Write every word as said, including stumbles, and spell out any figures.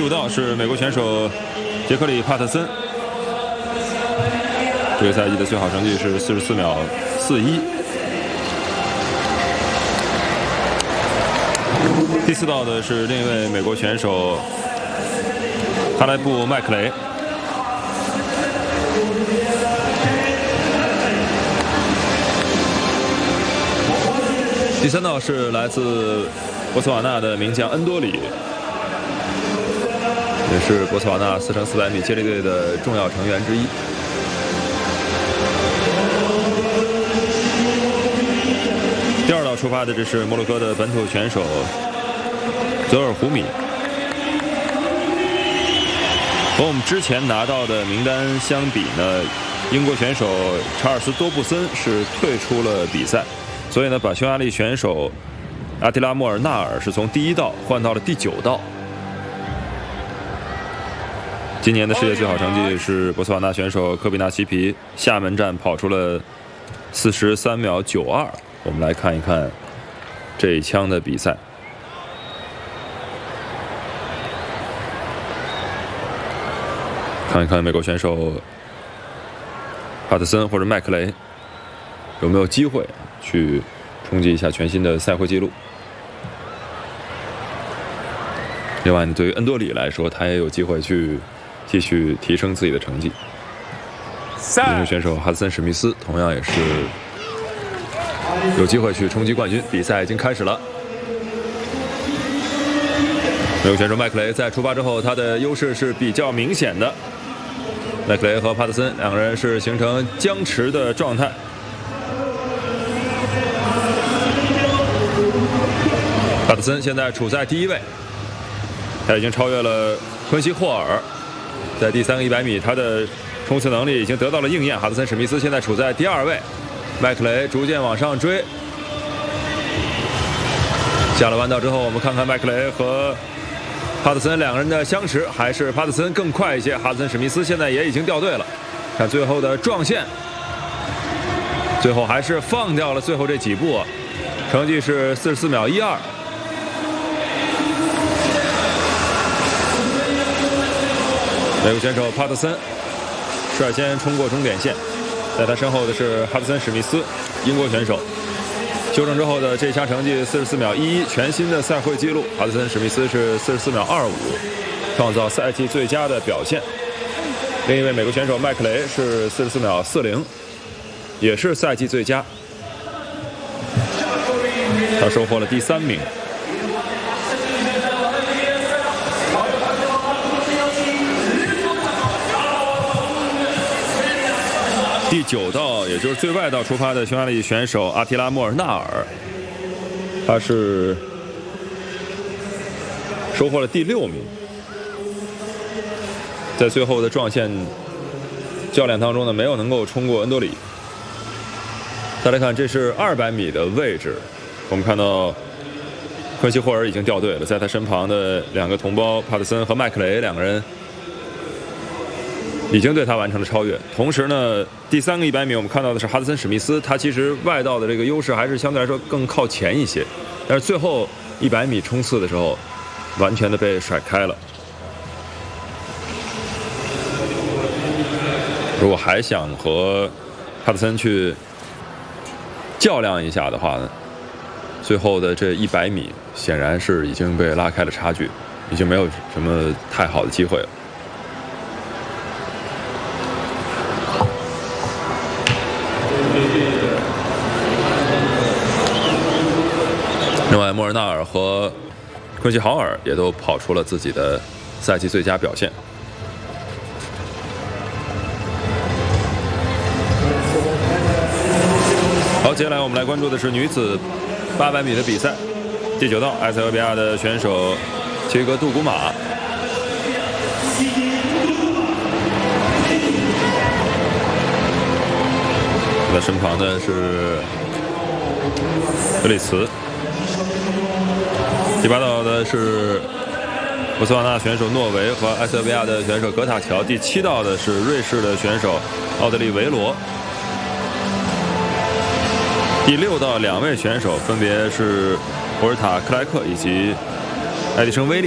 五道是美国选手杰克里·帕特森，这个赛季的最好成绩是四十四秒四一。第四道的是另一位美国选手哈莱布·麦克雷。第三道是来自博茨瓦纳的名将恩多里，也是博茨瓦纳四乘四百米接力队的重要成员之一。第二道出发的这是摩洛哥的本土选手泽尔胡米，和我们之前拿到的名单相比呢，英国选手查尔斯多布森是退出了比赛。所以呢，把匈牙利选手阿提拉莫尔纳尔是从第一道换到了第九道。今年的世界最好成绩是博茨瓦纳选手科比纳奇皮，厦门站跑出了四十三秒九二。我们来看一看这一枪的比赛。看一看美国选手帕特森或者麦克雷有没有机会去冲击一下全新的赛会纪录。另外，对于恩多里来说，他也有机会去继续提升自己的成绩。英国选手哈德森·史密斯同样也是有机会去冲击冠军。比赛已经开始了。美国选手麦克雷在出发之后，他的优势是比较明显的。麦克雷和帕特森两个人是形成僵持的状态。帕特森现在处在第一位，他已经超越了昆西霍尔。在第三个一百米，他的冲刺能力已经得到了应验。哈德森·史密斯现在处在第二位，麦克雷逐渐往上追。下了弯道之后，我们看看麦克雷和哈德森两个人的相持，还是哈德森更快一些。哈德森·史密斯现在也已经掉队了。看最后的撞线，最后还是放掉了最后这几步啊，成绩是四十四秒一二。美国选手帕特森率先冲过终点线，在他身后的是哈德森·史密斯，英国选手。修正之后的这一枪成绩四十四秒一一，全新的赛会纪录。哈德森·史密斯是四十四秒二五，创造赛季最佳的表现。另一位美国选手麦克雷是四十四秒四零，也是赛季最佳，他收获了第三名。第九道，也就是最外道出发的匈牙利选手阿提拉莫尔纳尔，他是收获了第六名。在最后的撞线较量当中呢，没有能够冲过恩多里。再来看，这是二百米的位置，我们看到昆西霍尔已经掉队了，在他身旁的两个同胞帕特森和麦克雷两个人已经对他完成了超越。同时呢，第三个一百米我们看到的是哈德森·史密斯，他其实外道的这个优势还是相对来说更靠前一些，但是最后一百米冲刺的时候，完全的被甩开了。如果还想和哈德森去较量一下的话呢，最后的这一百米显然是已经被拉开了差距，已经没有什么太好的机会了。另外，莫尔纳尔和昆西豪尔也都跑出了自己的赛季最佳表现。好，接下来我们来关注的是女子八百米的比赛。第九道，埃塞俄比亚的选手切格杜古马。在身旁的是格里茨。第八道的是博茨瓦纳选手诺维和埃塞俄比亚的选手格塔乔。第七道的是瑞士的选手奥德利维罗。第六道两位选手分别是博尔塔克莱克以及爱迪生威利。